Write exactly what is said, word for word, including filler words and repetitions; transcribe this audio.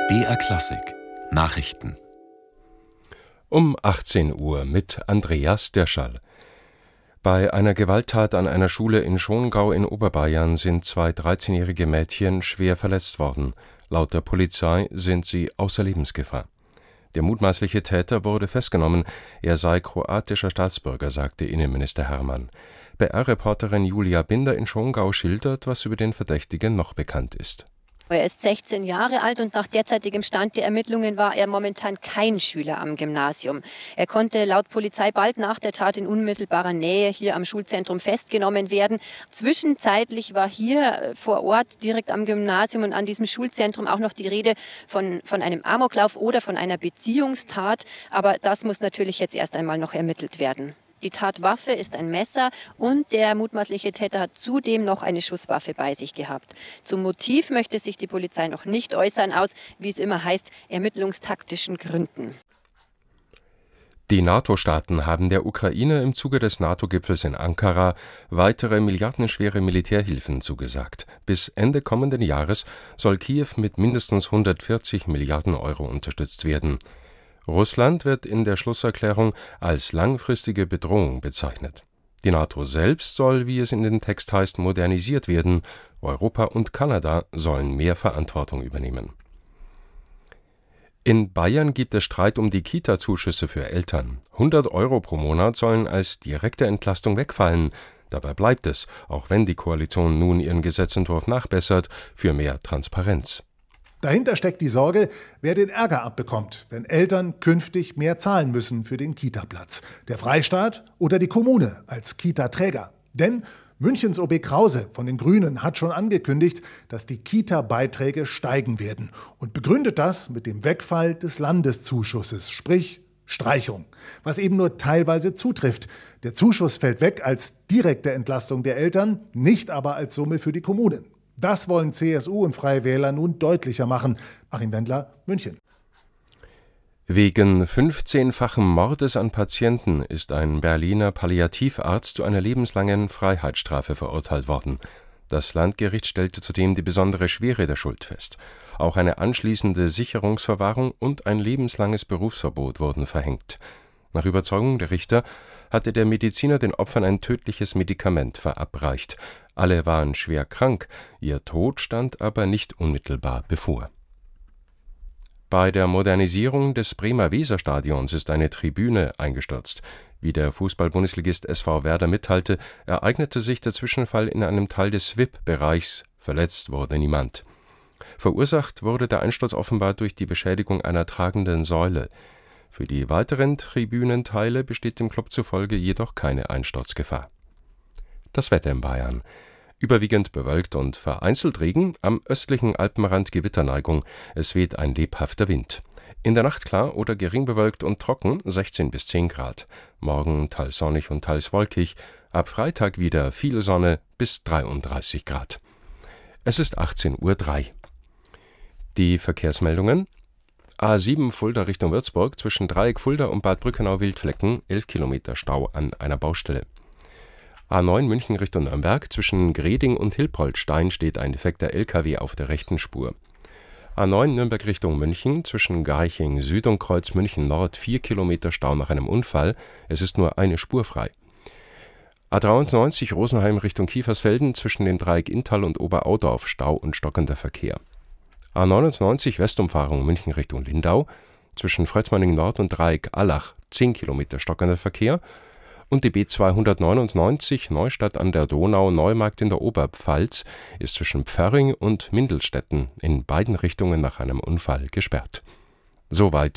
B R Klassik Nachrichten Um achtzehn Uhr mit Andreas Derschall. Bei einer Gewalttat an einer Schule in Schongau in Oberbayern sind zwei dreizehnjährige Mädchen schwer verletzt worden. Laut der Polizei sind sie außer Lebensgefahr. Der mutmaßliche Täter wurde festgenommen. Er sei kroatischer Staatsbürger, sagte Innenminister Hermann. B R-Reporterin Julia Binder in Schongau schildert, was über den Verdächtigen noch bekannt ist. Er ist sechzehn Jahre alt und nach derzeitigem Stand der Ermittlungen war er momentan kein Schüler am Gymnasium. Er konnte laut Polizei bald nach der Tat in unmittelbarer Nähe hier am Schulzentrum festgenommen werden. Zwischenzeitlich war hier vor Ort direkt am Gymnasium und an diesem Schulzentrum auch noch die Rede von, von einem Amoklauf oder von einer Beziehungstat. Aber das muss natürlich jetzt erst einmal noch ermittelt werden. Die Tatwaffe ist ein Messer und der mutmaßliche Täter hat zudem noch eine Schusswaffe bei sich gehabt. Zum Motiv möchte sich die Polizei noch nicht äußern, aus, wie es immer heißt, ermittlungstaktischen Gründen. Die NATO-Staaten haben der Ukraine im Zuge des NATO-Gipfels in Ankara weitere milliardenschwere Militärhilfen zugesagt. Bis Ende kommenden Jahres soll Kiew mit mindestens hundertvierzig Milliarden Euro unterstützt werden. Russland wird in der Schlusserklärung als langfristige Bedrohung bezeichnet. Die NATO selbst soll, wie es in dem Text heißt, modernisiert werden. Europa und Kanada sollen mehr Verantwortung übernehmen. In Bayern gibt es Streit um die Kita-Zuschüsse für Eltern. hundert Euro pro Monat sollen als direkte Entlastung wegfallen. Dabei bleibt es, auch wenn die Koalition nun ihren Gesetzentwurf nachbessert, für mehr Transparenz. Dahinter steckt die Sorge, wer den Ärger abbekommt, wenn Eltern künftig mehr zahlen müssen für den Kita-Platz. Der Freistaat oder die Kommune als Kita-Träger. Denn Münchens O B Krause von den Grünen hat schon angekündigt, dass die Kita-Beiträge steigen werden und begründet das mit dem Wegfall des Landeszuschusses, sprich Streichung, was eben nur teilweise zutrifft. Der Zuschuss fällt weg als direkte Entlastung der Eltern, nicht aber als Summe für die Kommunen. Das wollen C S U und Freie Wähler nun deutlicher machen. Achim Wendler, München. Wegen fünfzehnfachen Mordes an Patienten ist ein Berliner Palliativarzt zu einer lebenslangen Freiheitsstrafe verurteilt worden. Das Landgericht stellte zudem die besondere Schwere der Schuld fest. Auch eine anschließende Sicherungsverwahrung und ein lebenslanges Berufsverbot wurden verhängt. Nach Überzeugung der Richter hatte der Mediziner den Opfern ein tödliches Medikament verabreicht. Alle waren schwer krank, ihr Tod stand aber nicht unmittelbar bevor. Bei der Modernisierung des Bremer Weserstadions ist eine Tribüne eingestürzt. Wie der Fußball-Bundesligist S V Werder mitteilte, ereignete sich der Zwischenfall in einem Teil des V I P-Bereichs. Verletzt wurde niemand. Verursacht wurde der Einsturz offenbar durch die Beschädigung einer tragenden Säule. Für die weiteren Tribünenteile besteht dem Club zufolge jedoch keine Einsturzgefahr. Das Wetter in Bayern. Überwiegend bewölkt und vereinzelt Regen, am östlichen Alpenrand Gewitterneigung. Es weht ein lebhafter Wind. In der Nacht klar oder gering bewölkt und trocken, sechzehn bis zehn Grad. Morgen teils sonnig und teils wolkig. Ab Freitag wieder viel Sonne bis dreiunddreißig Grad. Es ist achtzehn Uhr drei. Die Verkehrsmeldungen. A sieben Fulda Richtung Würzburg zwischen Dreieck Fulda und Bad Brückenau-Wildflecken, elf Kilometer Stau an einer Baustelle. A neun München Richtung Nürnberg zwischen Greding und Hilpoltstein steht ein defekter L K W auf der rechten Spur. A neun Nürnberg Richtung München zwischen Garching Süd und Kreuz München Nord vier Kilometer Stau nach einem Unfall. Es ist nur eine Spur frei. A dreiundneunzig Rosenheim Richtung Kiefersfelden zwischen dem Dreieck Inntal und Oberaudorf Stau und stockender Verkehr. A neunundneunzig Westumfahrung München Richtung Lindau zwischen Frötzmanning Nord und Dreieck Allach zehn Kilometer stockender Verkehr und die B zweihundertneunundneunzig Neustadt an der Donau Neumarkt in der Oberpfalz ist zwischen Pförring und Mindelstetten in beiden Richtungen nach einem Unfall gesperrt. Soweit